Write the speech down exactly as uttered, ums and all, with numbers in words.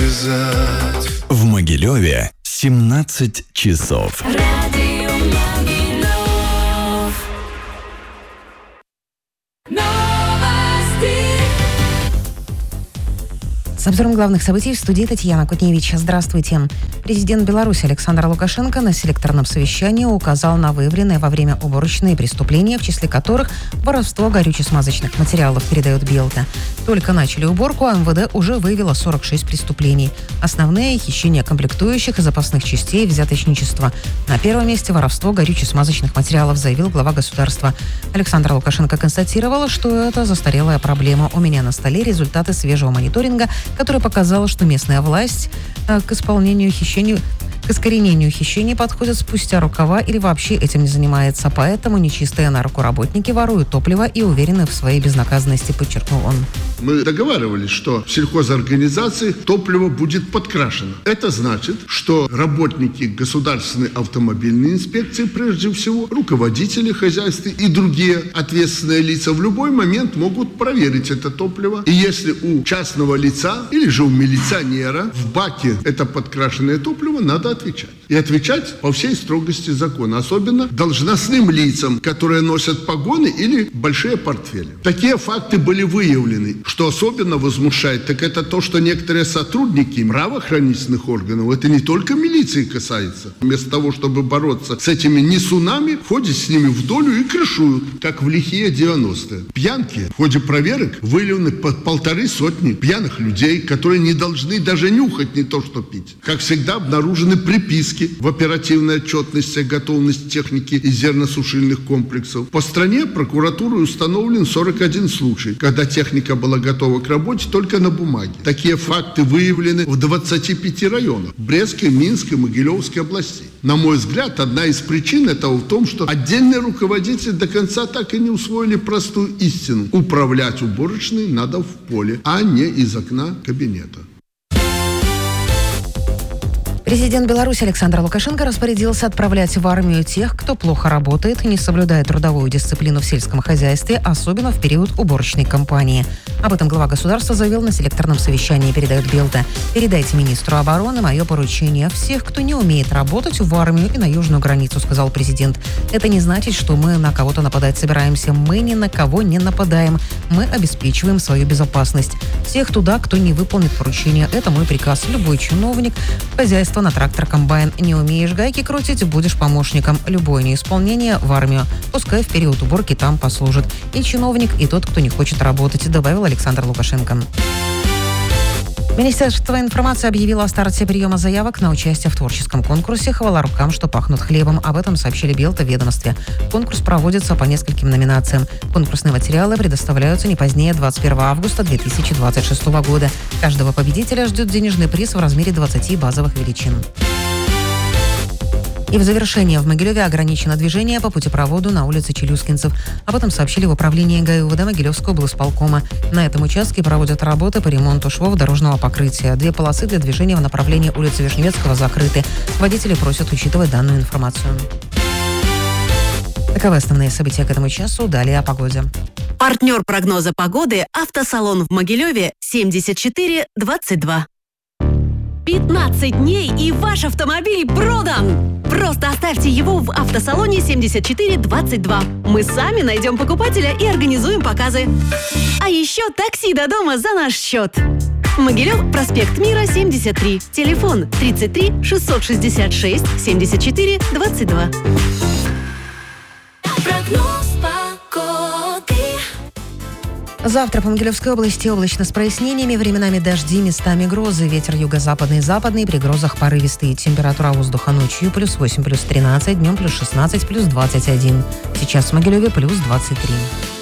сказать. В Могилеве семнадцать часов. Радио Могилев. Новости. С обзором главных событий в студии Татьяна Кутневич. Здравствуйте. Президент Беларуси Александр Лукашенко на селекторном совещании указал на выявленные во время уборочные преступления, в числе которых воровство горюче-смазочных материалов, передает Белта. Только начали уборку, а эм вэ дэ уже выявило сорок шесть преступлений. Основные – хищение комплектующих и запасных частей, взяточничество. На первом месте воровство горюче-смазочных материалов, заявил глава государства. Александр Лукашенко констатировал, что это застарелая проблема. У меня на столе результаты свежего мониторинга, который показал, что местная власть э, к исполнению хищений, к искоренению хищений подходит спустя рукава или вообще этим не занимается. Поэтому нечистые на руку работники воруют топливо и уверены в своей безнаказанности, подчеркнул он. Мы договаривались, что в сельхозорганизации топливо будет подкрашено. Это значит, что работники Государственной автомобильной инспекции, прежде всего, руководители хозяйств и другие ответственные лица в любой момент могут проверить это топливо. И если у частного лица или же у милиционера в баке это подкрашенное топливо, надо отвечать. И отвечать по всей строгости закона. Особенно должностным лицам, которые носят погоны или большие портфели. Такие факты были выявлены. Что особенно возмущает, так это то, что некоторые сотрудники правоохранительных органов, это не только милиции касается, вместо того, чтобы бороться с этими несунами, ходят с ними в долю и крышуют, как в лихие девяностые. Пьянки в ходе проверок выявлены по полторы сотни пьяных людей, которые не должны даже нюхать, не то что пить. Как всегда, обнаружены приписки в оперативной отчетности о готовности техники и зерносушильных комплексов. По стране прокуратурой установлен сорок один случай, когда техника была готова к работе только на бумаге. Такие факты выявлены в двадцати пяти районах Брестской, Минской, Могилевской областей. На мой взгляд, одна из причин этого в том, что отдельные руководители до конца так и не усвоили простую истину. Управлять уборочной надо в поле, а не из окна кабинета. Президент Беларуси Александр Лукашенко распорядился отправлять в армию тех, кто плохо работает и не соблюдает трудовую дисциплину в сельском хозяйстве, особенно в период уборочной кампании. Об этом глава государства заявил на селекторном совещании, передает Белта. «Передайте министру обороны мое поручение. Всех, кто не умеет работать, в армию и на южную границу», сказал президент. «Это не значит, что мы на кого-то нападать собираемся. Мы ни на кого не нападаем. Мы обеспечиваем свою безопасность. Всех туда, кто не выполнит поручение. Это мой приказ. Любой чиновник в хозяйство на трактор, комбайн. Не умеешь гайки крутить, будешь помощником. Любое неисполнение в армию. Пускай в период уборки там послужит. И чиновник, и тот, кто не хочет работать», добавил Александр Лукашенко. Министерство информации объявило о старте приема заявок на участие в творческом конкурсе «Хвала рукам, что пахнут хлебом». Об этом сообщили Белта в ведомстве. Конкурс проводится по нескольким номинациям. Конкурсные материалы предоставляются не позднее двадцать первого августа две тысячи двадцать шестого года. Каждого победителя ждет денежный приз в размере двадцати базовых величин. И в завершение в Могилеве ограничено движение по путепроводу на улице Челюскинцев. Об этом сообщили в управлении ГАИ-УВД Могилевского облсполкома. На этом участке проводят работы по ремонту швов дорожного покрытия. Две полосы для движения в направлении улицы Вишневецкого закрыты. Водители просят учитывать данную информацию. Таковы основные события к этому часу. Далее о погоде. Партнер прогноза погоды – автосалон в Могилеве семьдесят четыре двадцать два. пятнадцать дней и ваш автомобиль продан! Просто оставьте его в автосалоне семьдесят четыре двадцать два. Мы сами найдем покупателя и организуем показы. А еще такси до дома за наш счет. Могилев, проспект Мира, семьдесят три. Телефон тридцать три шестьсот шестьдесят шесть семьдесят четыре двадцать два. Прогноз погоды. Завтра по Могилевской области облачно с прояснениями, временами дожди, местами грозы. Ветер юго-западный, западный, при грозах порывистый. Температура воздуха ночью плюс восемь, плюс тринадцать, днем плюс шестнадцать, плюс двадцать один. Сейчас в Могилеве плюс двадцать три.